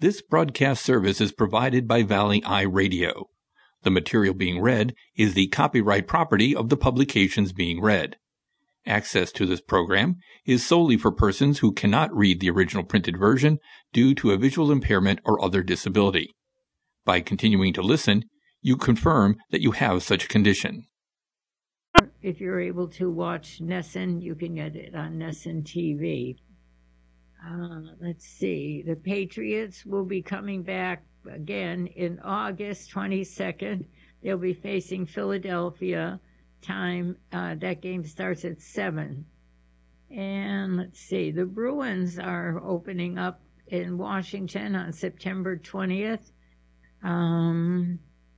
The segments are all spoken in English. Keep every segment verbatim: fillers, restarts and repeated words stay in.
This broadcast service is provided by Valley Eye Radio. The material being read is the copyright property of the publications being read. Access to this program is solely for persons who cannot read the original printed version due to a visual impairment or other disability. By continuing to listen, you confirm that you have such a condition. If you're able to watch Nesson, you can get it on Nesson T V. Uh, let's see. The Patriots will be coming back again in August twenty-second. They'll be facing Philadelphia. Time, uh, that game starts at seven. And let's see. The Bruins are opening up in Washington on September twentieth. Um,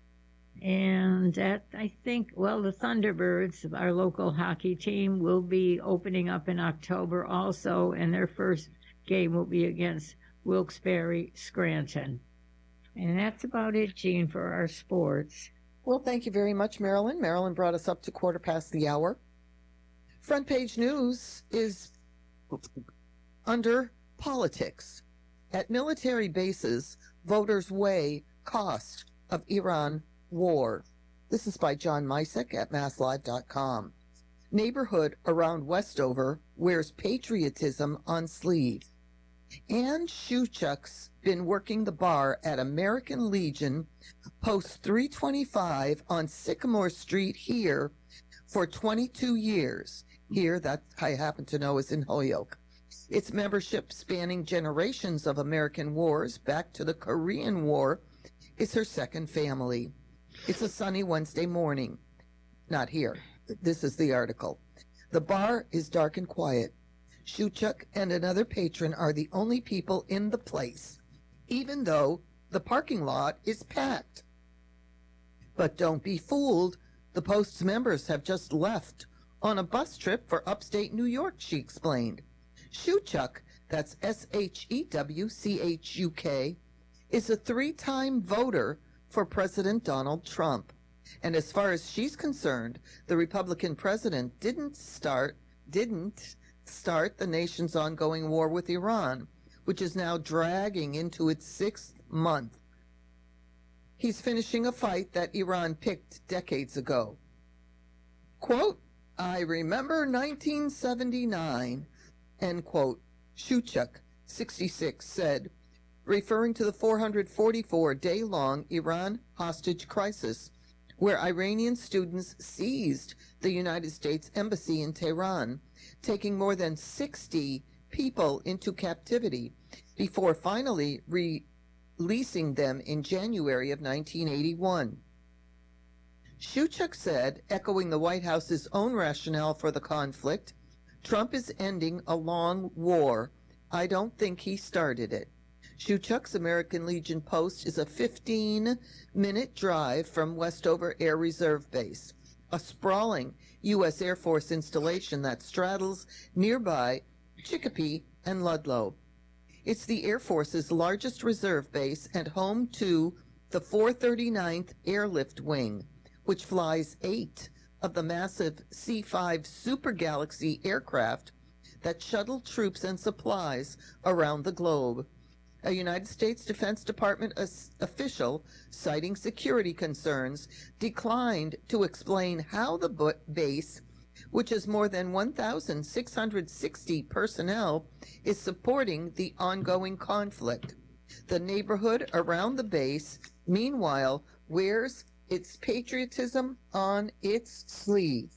and that, I think, well, the Thunderbirds, our local hockey team, will be opening up in October also, and their first game will be against Wilkes-Barre Scranton. And that's about it, Jean, for our sports. Well, thank you very much, Marilyn. Marilyn brought us up to quarter past the hour. Front page news is under politics. At military bases, voters weigh cost of Iran war. This is by John Misek at mass live dot com. Neighborhood around Westover wears patriotism on sleeve. Ann Shuchuk's been working the bar at American Legion, post three twenty-five on Sycamore Street here for twenty-two years. Here, that I happen to know is in Holyoke. Its membership spanning generations of American wars back to the Korean War is her second family. It's a sunny Wednesday morning. Not here. This is the article. The bar is dark and quiet. Shuchuk and another patron are the only people in the place, even though the parking lot is packed. But don't be fooled. The Post's members have just left on a bus trip for upstate New York, she explained. Shuchuk, that's S H E W C H U K, is a three-time voter for President Donald Trump. And as far as she's concerned, the Republican president didn't start, didn't start the nation's ongoing war with Iran, which is now dragging into its sixth month. He's finishing a fight that Iran picked decades ago. Quote, I remember nineteen seventy-nine, end quote, Shuchuk, sixty-six, said, referring to the four hundred forty-four day long Iran hostage crisis, where Iranian students seized the United States Embassy in Tehran, taking more than sixty people into captivity before finally releasing them in January of nineteen eighty-one. Shuchuk said, echoing the White House's own rationale for the conflict, Trump is ending a long war. I don't think he started it. Shuchuk's American Legion post is a fifteen-minute drive from Westover Air Reserve Base, a sprawling U S Air Force installation that straddles nearby Chicopee and Ludlow. It's the Air Force's largest reserve base and home to the four thirty-ninth Airlift Wing, which flies eight of the massive C five Super Galaxy aircraft that shuttle troops and supplies around the globe. A United States Defense Department official, citing security concerns, declined to explain how the base, which has more than one thousand six hundred sixty personnel, is supporting the ongoing conflict. The neighborhood around the base, meanwhile, wears its patriotism on its sleeve.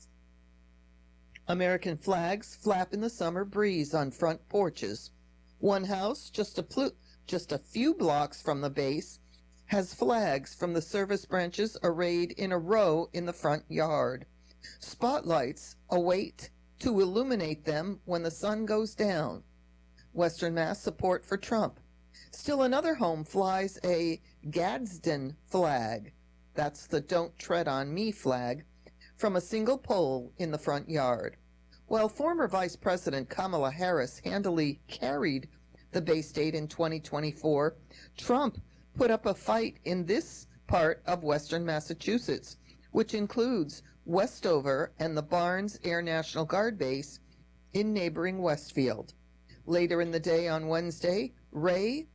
American flags flap in the summer breeze on front porches. One house, just a pl- just a few blocks from the base, has flags from the service branches arrayed in a row in the front yard. Spotlights await to illuminate them when the sun goes down. Western Mass support for Trump. Still another home flies a Gadsden flag, that's the Don't Tread on Me flag, from a single pole in the front yard. While former Vice President Kamala Harris handily carried the Bay State in twenty twenty-four, Trump put up a fight in this part of western Massachusetts, which includes Westover and the Barnes Air National Guard Base in neighboring Westfield. Later in the day on Wednesday, Ray